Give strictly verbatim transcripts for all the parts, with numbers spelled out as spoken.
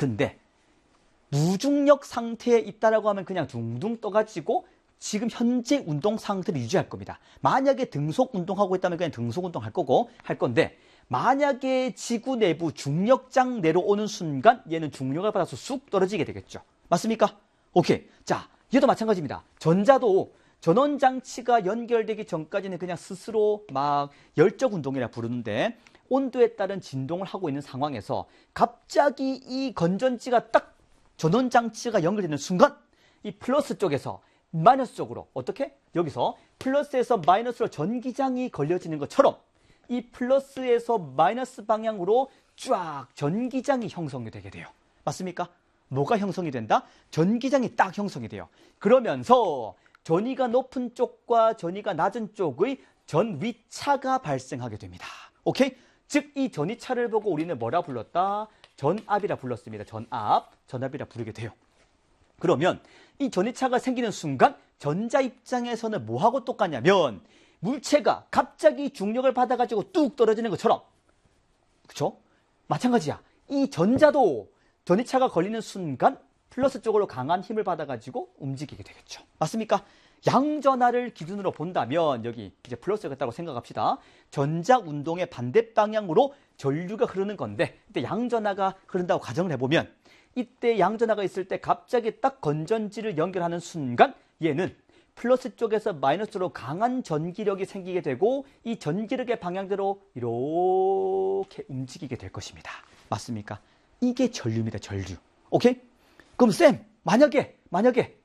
근데 무중력 상태에 있다라고 하면 그냥 둥둥 떠가지고 지금 현재 운동 상태를 유지할 겁니다. 만약에 등속 운동하고 있다면 그냥 등속 운동할 거고 할 건데, 만약에 지구 내부 중력장 내려오는 순간 얘는 중력을 받아서 쑥 떨어지게 되겠죠. 맞습니까? 오케이. 자, 얘도 마찬가지입니다. 전자도 전원장치가 연결되기 전까지는 그냥 스스로 막 열적 운동이라 부르는데, 온도에 따른 진동을 하고 있는 상황에서 갑자기 이 건전지가 딱 전원장치가 연결되는 순간 이 플러스 쪽에서 마이너스 쪽으로, 어떻게? 여기서 플러스에서 마이너스로 전기장이 걸려지는 것처럼 이 플러스에서 마이너스 방향으로 쫙 전기장이 형성이 되게 돼요. 맞습니까? 뭐가 형성이 된다? 전기장이 딱 형성이 돼요. 그러면서 전위가 높은 쪽과 전위가 낮은 쪽의 전위차가 발생하게 됩니다. 오케이? 즉, 이 전위차를 보고 우리는 뭐라 불렀다? 전압이라 불렀습니다. 전압, 전압이라 부르게 돼요. 그러면 이 전위차가 생기는 순간 전자 입장에서는 뭐하고 똑같냐면 물체가 갑자기 중력을 받아가지고 뚝 떨어지는 것처럼, 그쵸? 마찬가지야. 이 전자도 전위차가 걸리는 순간 플러스 쪽으로 강한 힘을 받아가지고 움직이게 되겠죠. 맞습니까? 양전하를 기준으로 본다면 여기 이제 플러스가 있다고 생각합시다. 전자 운동의 반대 방향으로 전류가 흐르는 건데, 이때 양전하가 흐른다고 가정을 해보면, 이때 양전하가 있을 때 갑자기 딱 건전지를 연결하는 순간 얘는 플러스 쪽에서 마이너스로 강한 전기력이 생기게 되고 이 전기력의 방향대로 이렇게 움직이게 될 것입니다. 맞습니까? 이게 전류입니다. 전류. 오케이? 그럼 쌤, 만약에 만약에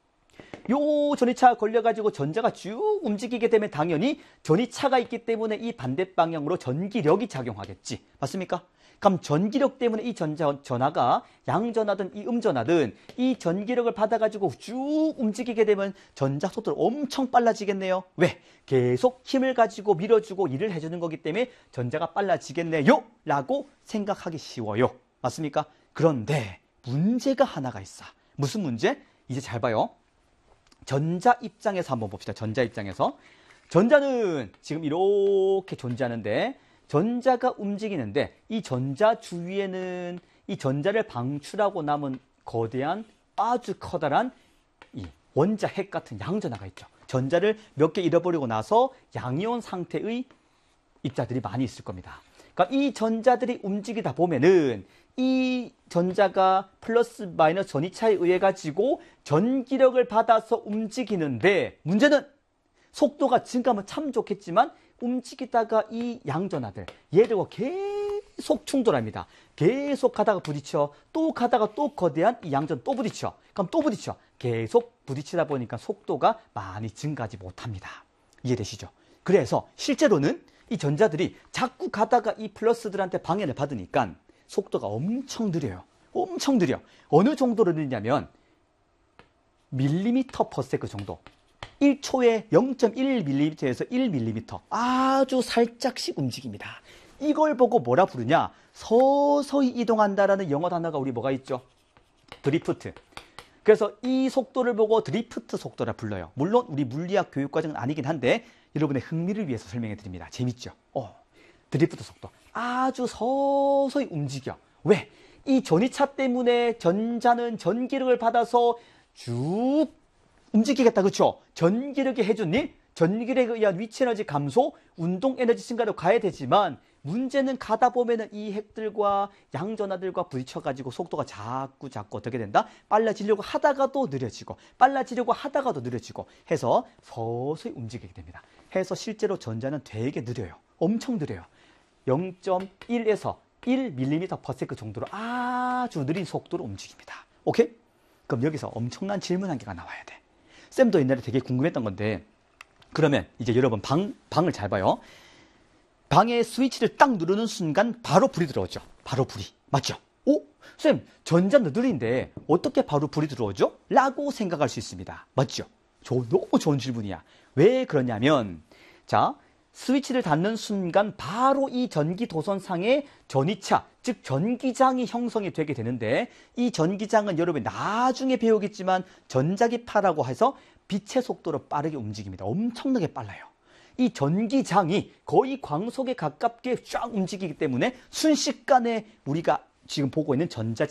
요 전위차가 걸려가지고 전자가 쭉 움직이게 되면 당연히 전위차가 있기 때문에 이 반대 방향으로 전기력이 작용하겠지. 맞습니까? 그럼 전기력 때문에 이 전자, 전하가 양전하든 이 음전하든 이 전기력을 받아가지고 쭉 움직이게 되면 전자 속도가 엄청 빨라지겠네요. 왜? 계속 힘을 가지고 밀어주고 일을 해주는 거기 때문에 전자가 빨라지겠네요 라고 생각하기 쉬워요. 맞습니까? 그런데 문제가 하나가 있어. 무슨 문제? 이제 잘 봐요. 전자 입장에서 한번 봅시다. 전자 입장에서. 전자는 지금 이렇게 존재하는데, 전자가 움직이는데 이 전자 주위에는 이 전자를 방출하고 남은 거대한 아주 커다란 이 원자 핵 같은 양전하가 있죠. 전자를 몇 개 잃어버리고 나서 양이온 상태의 입자들이 많이 있을 겁니다. 그러니까 이 전자들이 움직이다 보면은 이 전자가 플러스 마이너스 전위차에 의해 가지고 전기력을 받아서 움직이는데, 문제는 속도가 증가하면 참 좋겠지만 움직이다가 이 양전하들, 얘들과 계속 충돌합니다. 계속 가다가 부딪혀, 또 가다가 또 거대한 이 양전 또 부딪혀, 그럼 또 부딪혀. 계속 부딪히다 보니까 속도가 많이 증가하지 못합니다. 이해되시죠? 그래서 실제로는 이 전자들이 자꾸 가다가 이 플러스들한테 방해를 받으니까 속도가 엄청 느려요. 엄청 느려. 어느 정도로 느리냐면 밀리미터 퍼 세컨드 정도. 일 초에 영 점 일 밀리미터에서 일 밀리미터. 아주 살짝씩 움직입니다. 이걸 보고 뭐라 부르냐? 서서히 이동한다라는 영어 단어가 우리 뭐가 있죠? 드리프트. 그래서 이 속도를 보고 드리프트 속도라 불러요. 물론 우리 물리학 교육과정은 아니긴 한데 여러분의 흥미를 위해서 설명해 드립니다. 재밌죠? 어, 드리프트 속도. 아주 서서히 움직여. 왜? 이 전위차 때문에 전자는 전기력을 받아서 쭉 움직이겠다. 그렇죠? 전기력이 해준 일, 전기력에 의한 위치 에너지 감소, 운동 에너지 증가로 가야 되지만 문제는 가다 보면은 이 핵들과 양전하들과 부딪혀가지고 속도가 자꾸 자꾸 어떻게 된다? 빨라지려고 하다가도 느려지고 빨라지려고 하다가도 느려지고 해서 서서히 움직이게 됩니다. 해서 실제로 전자는 되게 느려요. 엄청 느려요. 영 점 일에서 일 밀리미터 퍼 세컨드 정도로 아주 느린 속도로 움직입니다. 오케이? 그럼 여기서 엄청난 질문 한 개가 나와야 돼. 쌤도 옛날에 되게 궁금했던 건데, 그러면 이제 여러분 방, 방을 잘 봐요. 방에 스위치를 딱 누르는 순간 바로 불이 들어오죠. 바로 불이. 맞죠? 오? 쌤, 전자는 느린데 어떻게 바로 불이 들어오죠? 라고 생각할 수 있습니다. 맞죠? 저, 너무 좋은 질문이야. 왜 그러냐면, 자, 스위치를 닫는 순간 바로 이 전기 도선상에 전위차, 즉 전기장이 형성이 되게 되는데, 이 전기장은 여러분이 나중에 배우겠지만 전자기파라고 해서 빛의 속도로 빠르게 움직입니다. 엄청나게 빨라요. 이 전기장이 거의 광속에 가깝게 쫙 움직이기 때문에 순식간에 우리가 지금 보고 있는 전자